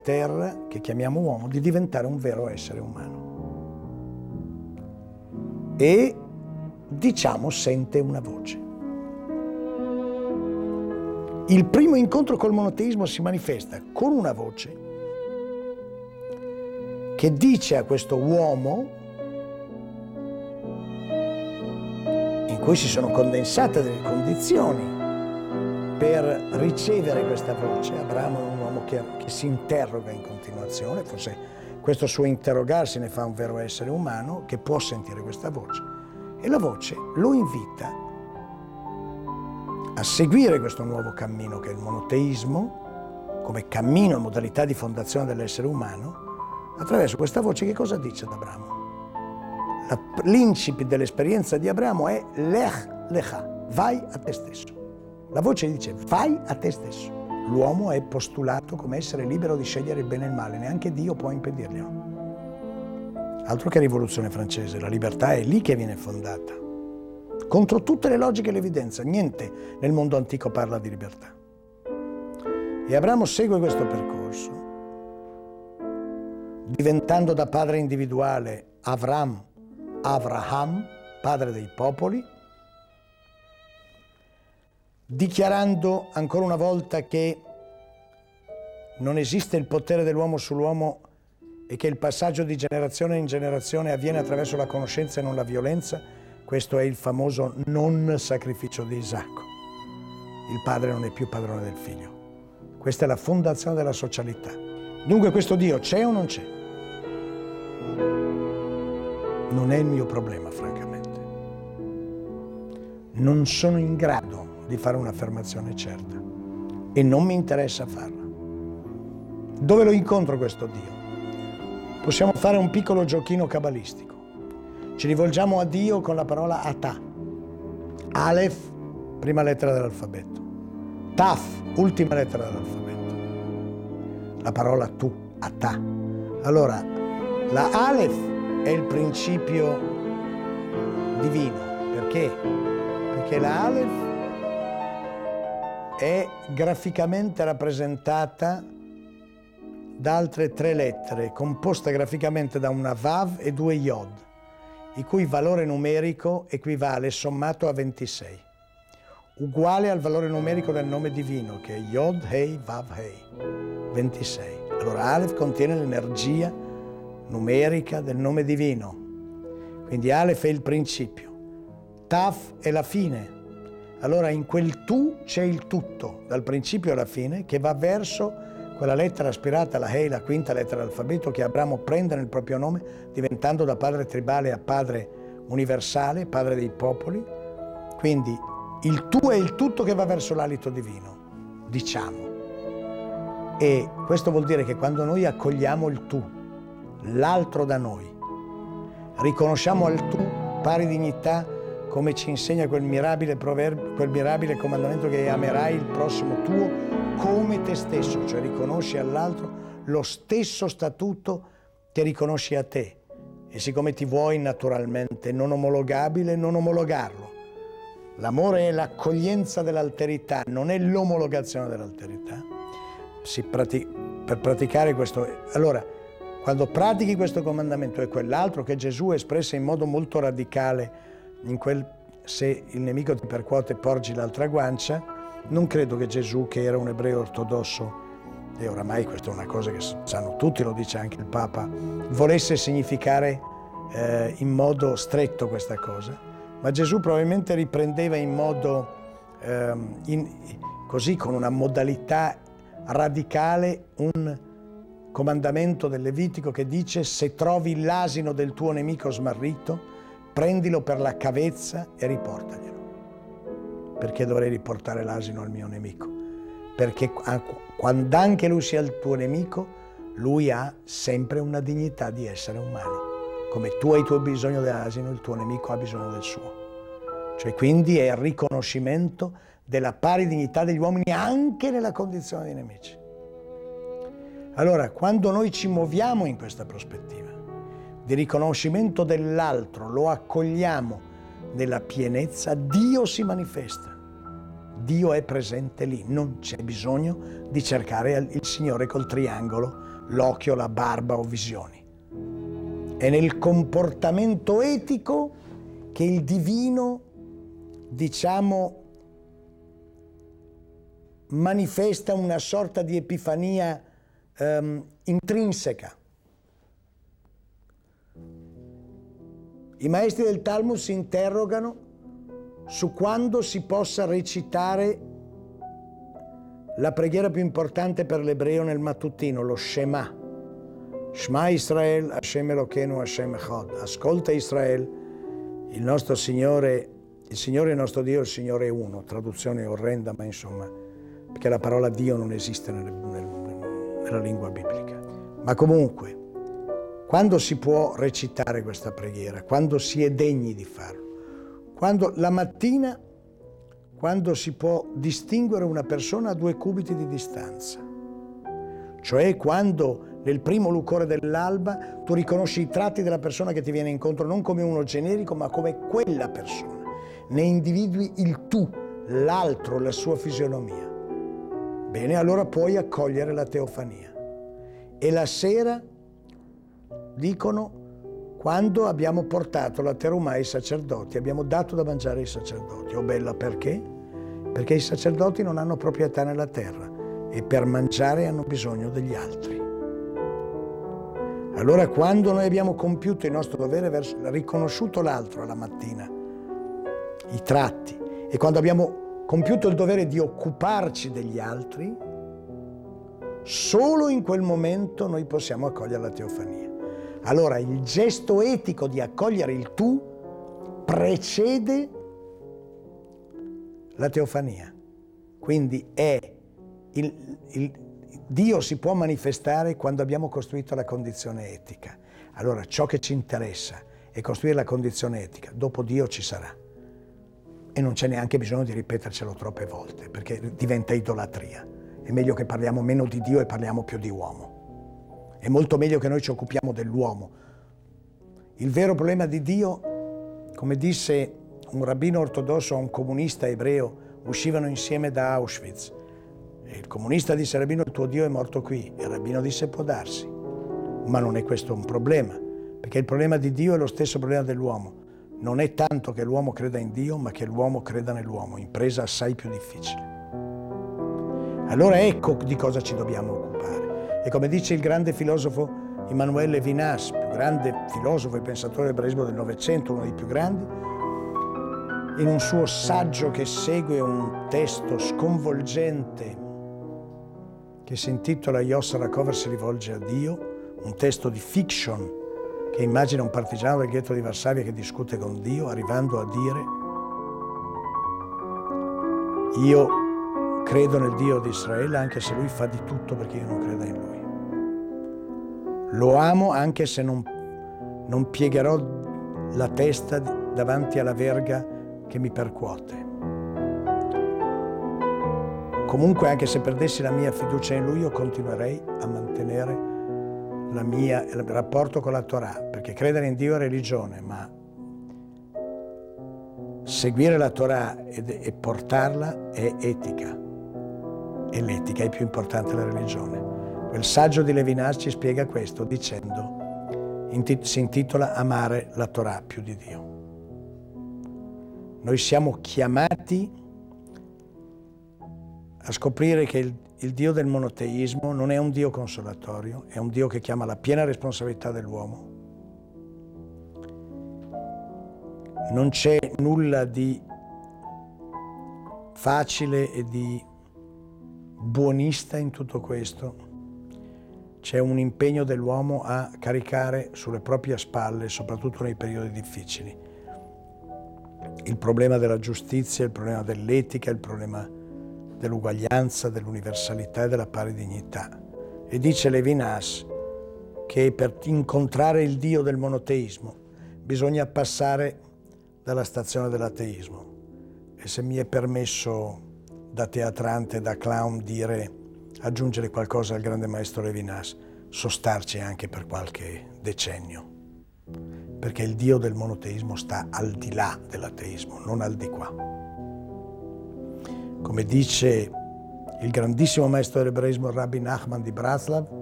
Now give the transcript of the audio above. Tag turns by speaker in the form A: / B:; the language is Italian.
A: terra, che chiamiamo uomo, di diventare un vero essere umano. E, diciamo, sente una voce. Il primo incontro col monoteismo si manifesta con una voce che dice a questo uomo, in cui si sono condensate delle condizioni per ricevere questa voce. Abramo è un uomo che si interroga in continuazione, forse questo suo interrogarsi ne fa un vero essere umano che può sentire questa voce. E la voce lo invita a seguire questo nuovo cammino che è il monoteismo, come cammino e modalità di fondazione dell'essere umano. Attraverso questa voce che cosa dice ad Abramo? L'incipit dell'esperienza di Abramo è Lech Lecha, vai a te stesso. La voce dice vai a te stesso. L'uomo è postulato come essere libero di scegliere il bene e il male, neanche Dio può impedirglielo. Altro che rivoluzione francese, la libertà è lì che viene fondata. Contro tutte le logiche e l'evidenza, niente nel mondo antico parla di libertà. E Abramo segue questo percorso, diventando da padre individuale Avraham, padre dei popoli, dichiarando ancora una volta che non esiste il potere dell'uomo sull'uomo e che il passaggio di generazione in generazione avviene attraverso la conoscenza e non la violenza. Questo è il famoso non sacrificio di Isacco. Il padre non è più padrone del figlio. Questa è la fondazione della socialità. Dunque questo Dio c'è o non c'è? Non è il mio problema, francamente. Non sono in grado di fare un'affermazione certa e non mi interessa farla. Dove lo incontro questo Dio? Possiamo fare un piccolo giochino cabalistico. Ci rivolgiamo a Dio con la parola Atah. Aleph, prima lettera dell'alfabeto. Taf, ultima lettera dell'alfabeto. La parola tu, Atah. Allora, la Aleph è il principio divino. Perché? Perché la Aleph è graficamente rappresentata da altre 3 lettere, composta graficamente da una Vav e 2 Yod, il cui valore numerico equivale sommato a 26, uguale al valore numerico del nome divino, che è Yod Hei Vav Hei, 26. Allora Aleph contiene l'energia numerica del nome divino, quindi Aleph è il principio, Taf è la fine. Allora in quel tu c'è il tutto, dal principio alla fine, che va verso quella lettera aspirata, la Hei, la quinta lettera dell'alfabeto, che Abramo prende nel proprio nome, diventando da padre tribale a padre universale, padre dei popoli. Quindi il tu è il tutto che va verso l'alito divino, diciamo. E questo vuol dire che quando noi accogliamo il tu, l'altro da noi, riconosciamo al tu pari dignità, come ci insegna quel mirabile proverbio, quel mirabile comandamento che amerai il prossimo tuo come te stesso, cioè riconosci all'altro lo stesso statuto che riconosci a te. E siccome ti vuoi naturalmente non omologabile, non omologarlo. L'amore è l'accoglienza dell'alterità, non è l'omologazione dell'alterità. Per praticare questo, allora, quando pratichi questo comandamento e quell'altro che Gesù espresse in modo molto radicale, in quel se il nemico ti percuote porgi l'altra guancia, non credo che Gesù, che era un ebreo ortodosso, e oramai questa è una cosa che sanno tutti, lo dice anche il Papa, volesse significare in modo stretto questa cosa, ma Gesù probabilmente riprendeva in modo così, con una modalità radicale, un comandamento del Levitico che dice: se trovi l'asino del tuo nemico smarrito, prendilo per la cavezza e riportaglielo. Perché dovrei riportare l'asino al mio nemico? Perché quando anche lui sia il tuo nemico, lui ha sempre una dignità di essere umano. Come tu hai il tuo bisogno dell'asino, il tuo nemico ha bisogno del suo. Cioè, quindi è il riconoscimento della pari dignità degli uomini anche nella condizione di nemici. Allora, quando noi ci muoviamo in questa prospettiva di riconoscimento dell'altro, lo accogliamo nella pienezza, Dio si manifesta. Dio è presente lì, non c'è bisogno di cercare il Signore col triangolo l'occhio, la barba o visioni. È nel comportamento etico che il divino, diciamo, manifesta una sorta di epifania intrinseca. I maestri del Talmud si interrogano su quando si possa recitare la preghiera più importante per l'ebreo nel mattutino, lo Shema. Shema Israel, Hashem Elokeinu, Hashem Echad. Ascolta Israel, il nostro Signore, il Signore nostro Dio, il Signore è uno. Traduzione orrenda, ma insomma, perché la parola Dio non esiste nella lingua biblica. Ma comunque, quando si può recitare questa preghiera? Quando si è degni di farlo? Quando la mattina, quando si può distinguere una persona a 2 cubiti di distanza. Cioè quando nel primo lucore dell'alba tu riconosci i tratti della persona che ti viene incontro non come uno generico, ma come quella persona. Ne individui il tu, l'altro, la sua fisionomia. Bene, allora puoi accogliere la teofania. E la sera, dicono, quando abbiamo portato la terumah ai sacerdoti, abbiamo dato da mangiare ai sacerdoti. Oh bella, perché? Perché i sacerdoti non hanno proprietà nella terra e per mangiare hanno bisogno degli altri. Allora quando noi abbiamo compiuto il nostro dovere, riconosciuto l'altro alla mattina, i tratti, e quando abbiamo compiuto il dovere di occuparci degli altri, solo in quel momento noi possiamo accogliere la teofania. Allora il gesto etico di accogliere il tu precede la teofania. Quindi Dio si può manifestare quando abbiamo costruito la condizione etica. Allora ciò che ci interessa è costruire la condizione etica, dopo Dio ci sarà. E non c'è neanche bisogno di ripetercelo troppe volte, perché diventa idolatria. È meglio che parliamo meno di Dio e parliamo più di uomo. È molto meglio che noi ci occupiamo dell'uomo. Il vero problema di Dio, come disse un rabbino ortodosso a un comunista ebreo, uscivano insieme da Auschwitz. E il comunista disse: rabbino, il tuo Dio è morto qui. E il rabbino disse: può darsi. Ma non è questo un problema, perché il problema di Dio è lo stesso problema dell'uomo. Non è tanto che l'uomo creda in Dio, ma che l'uomo creda nell'uomo, impresa assai più difficile. Allora ecco di cosa ci dobbiamo occupare. E come dice il grande filosofo Emmanuel Levinas, più grande filosofo e pensatore ebraismo del Novecento, uno dei più grandi, in un suo saggio che segue un testo sconvolgente che si intitola Yosef Rakover si rivolge a Dio, un testo di fiction che immagina un partigiano del ghetto di Varsavia che discute con Dio, arrivando a dire: io credo nel Dio di Israele anche se lui fa di tutto perché io non creda in lui. Lo amo anche se non piegherò la testa davanti alla verga che mi percuote. Comunque, anche se perdessi la mia fiducia in lui, io continuerei a mantenere il rapporto con la Torah, perché credere in Dio è religione, ma seguire la Torah e portarla è etica. E l'etica è più importante della religione. Quel saggio di Levinas ci spiega questo dicendo, si intitola Amare la Torah più di Dio. Noi siamo chiamati a scoprire che il Dio del monoteismo non è un Dio consolatorio, è un Dio che chiama la piena responsabilità dell'uomo. Non c'è nulla di facile e di buonista in tutto questo. C'è un impegno dell'uomo a caricare sulle proprie spalle, soprattutto nei periodi difficili, il problema della giustizia, il problema dell'etica, il problema dell'uguaglianza, dell'universalità e della pari dignità. E dice Levinas che per incontrare il Dio del monoteismo bisogna passare dalla stazione dell'ateismo. E se mi è permesso da teatrante, da clown, aggiungere qualcosa al grande maestro Levinas, sostarci anche per qualche decennio, perché il Dio del monoteismo sta al di là dell'ateismo, non al di qua. Come dice il grandissimo maestro dell'ebraismo Rabbi Nachman di Bratslav,